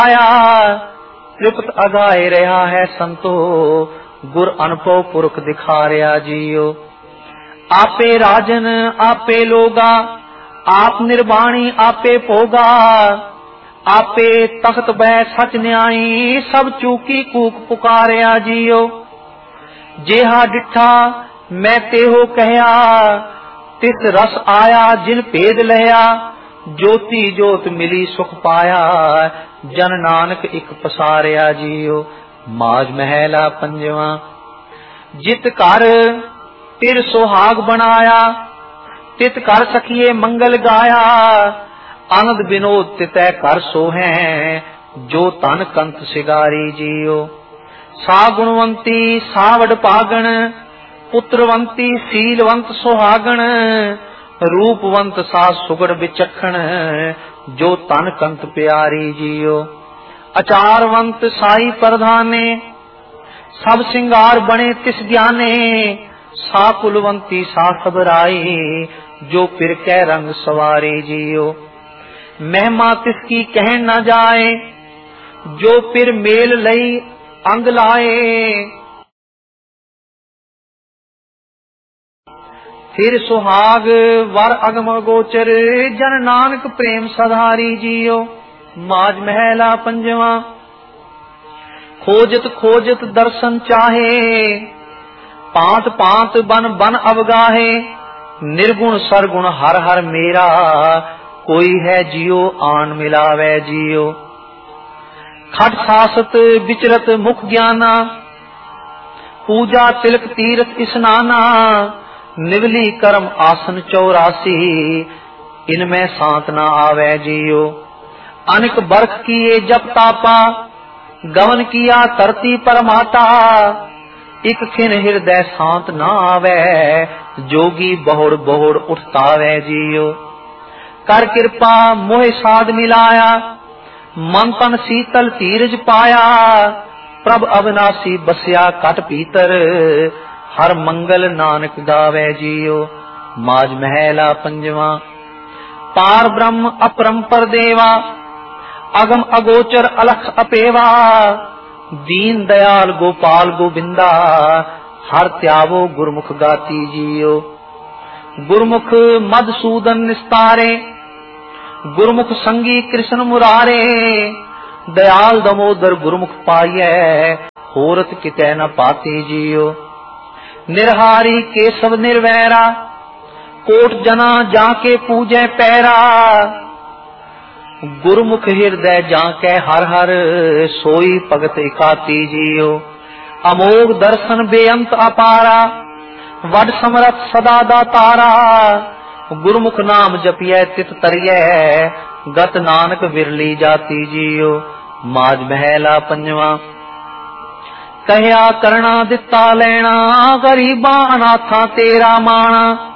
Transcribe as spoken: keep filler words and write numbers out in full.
आया तृप्त अगाए रहा है संतो, गुर अनुभव पुरख दिखा रहा जियो। आपे राजन आपे लोगा, आप निर्वाणी आपे भोगा, आपे तख्त बह सच न्यायी, सब चूकी कूक पुकारिया जियो। जेहा डिठा मैं तेहो कहया, तिस रस आया जिन भेद लया, ज्योति जोत मिली सुख पाया, जन नानक एक पसारिया जियो। माज महला पंजवा। जित कर तिर सुहाग बनाया, तित कर सखिए मंगल गाया, आनंद विनोद तितै कर सोहै, जो तन कंत सिगारी जियो। सा गुणवंती सा वडभागण, पुत्रवंती सीलवंत सुहागण, रूपवंत सा सुगड़ विचखण, जो तन कंत प्यारी जियो। अचारवंत साई प्रधाने, सब सिंगार बने तिस ज्ञाने, सा कुलवंती सा सबराई, जो फिर कै रंग सवारी जियो। महिमा तिसकी कह न जाए, जो फिर मेल लई अंग लाए, फिर सुहाग वर अगम गोचर, जन नानक प्रेम सधारी जियो। माज महला पंजवा। खोजत खोजत दर्शन चाहे, पांत पांत बन बन अवगाहे, निर्गुण सरगुण हर हर मेरा, कोई है जियो आन मिलावे जियो। खट सासत विचरत मुख ज्ञाना, पूजा तिलक तीरथ स्नाना, निवली कर्म आसन चौरासी, इनमें सांत न आवे जियो। अनेक बरख किए जप तापा, गवन किया धरती पर माता, इक खिन हृदय शांत न आवे, जोगी बहुड़ बहुड़ उठतावे जियो। कर कृपा मोह साध मिलाया, मन तन शीतल धीरज पाया, प्रभ अविनाशी बसिया कट भीतर, हर मंगल नानक गावे जियो। माज महला पंजवा। पार ब्रह्म अपरंपर देवा, अगम अगोचर अलख अपेवा, दीन दयाल गोपाल गोविंदा, हर त्यावो गुरमुख गाती जियो। गुरमुख मधुसूदन निस्तारे, गुरमुख संगी कृष्ण मुरारे, दयाल दमोदर गुरमुख पाइये, होरत कितै न पाती जियो। निर्हारी केशव निर्वैरा, कोट जना जाके पूजै पैरा, गुरमुख हृदय जाके हर हर, सोई भगत एकाती जियो। अमोघ दर्शन बेअंत अपारा, वड समरथ सदा दातारा, गुरमुख नाम जपिए तित तरिए, गत नानक विरली जाती जियो। माज महला पंजवा। कहया करना दिता लेना, गरीबा अनाथा तेरा माना,